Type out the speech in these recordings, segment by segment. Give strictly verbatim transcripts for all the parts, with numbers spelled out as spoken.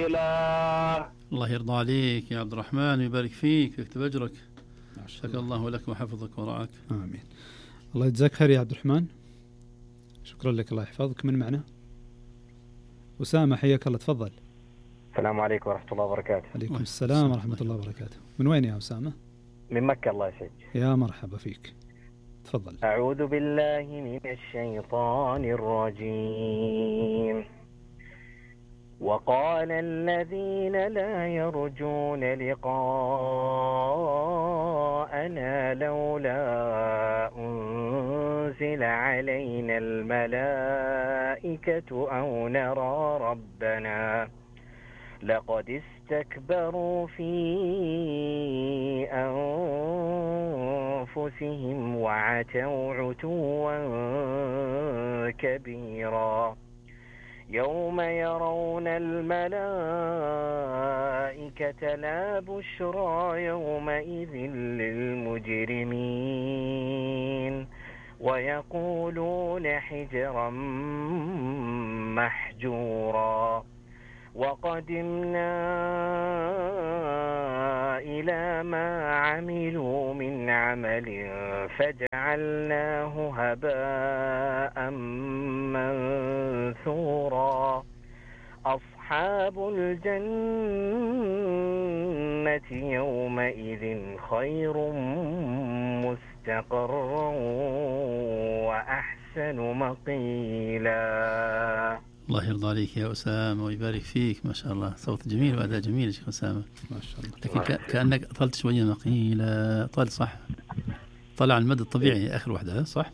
قليلا. الله يرضى عليك يا عبد الرحمن ويبارك فيك ويكتب أجرك. شكر الله لك وحفظك ورعاك. آمين. الله يجزاك خير يا عبد الرحمن، شكرا لك، الله يحفظك. من معنا؟ أسامة، حياك الله، تفضل. السلام عليكم ورحمة الله وبركاته. عليكم السلام ورحمة الله وبركاته. من وين يا أسامة؟ من مكة، الله يسعدك. يا مرحبا فيك، تفضل. أعوذ بالله من الشيطان الرجيم. وقال الذين لا يرجون لقاءنا لولا أنزل علينا الملائكة أو نرى ربنا لقد استكبروا في أنفسهم وعتوا عتوا كبيرا. يوم يرون الملائكة لا بشرى يومئذ للمجرمين ويقولون حجرا محجورا. وقدمنا إلى ما عملوا من عمل فجعلناه هباء منثورا. أصحاب الجنة يومئذ خير مستقرا وأحسن مقيلا. الله يرضى عليك يا أسامة ويبارك فيك، ما شاء الله، صوت جميل وأداء جميل يا شيخ أسامة، ما شاء الله. لكن كأنك طلت شوية مقيلة. طال صح، طلع المد الطبيعي آخر واحدة صح؟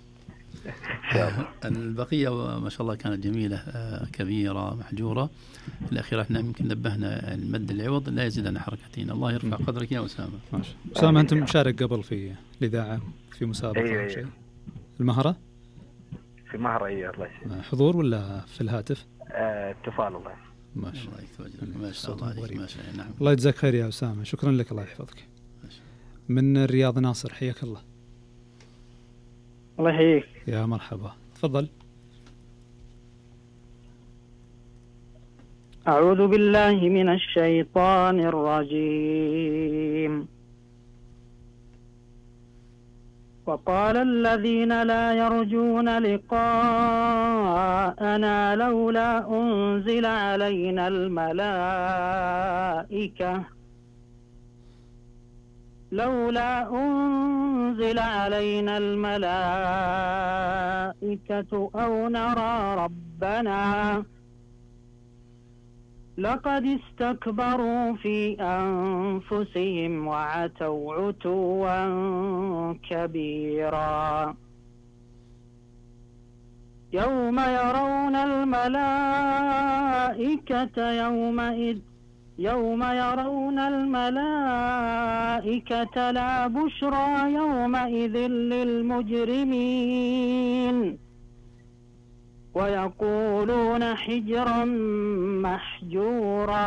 البقية ما شاء الله كانت جميلة، كبيرة محجورة. الأخيرة احنا يمكن نبهنا المد العوض لا يزيد عن حركتين. الله يرفع قدرك يا أسامة. ما شاء الله. أسامة، أنت مشارك قبل في الإذاعة في مسابقة أيوة أو شيء؟ أيوة. المهرة؟ في مهرة، أيوة الله يسلمك. حضور ولا في الهاتف؟ اتصال. الله ما شاء الله. ما شاء الله عليك، ما شاء الله. نعم. الله يجزاك خير يا أسامة، شكرا لك، الله يحفظك. من الرياض ناصر، حياك الله. الله يحييك. يا مرحبا، تفضل. أعوذ بالله من الشيطان الرجيم. وقال الذين لا يرجون لقاءنا لولا أنزل علينا الملائكة لولا أنزل علينا الملائكة أو نرى ربنا لقد استكبروا في أنفسهم وعتوا عتوا كبيرا. يوم يرون الملائكة يومئذ يوم يرون الملائكة لا بشرى يومئذ للمجرمين ويقولون حجرا محجورا.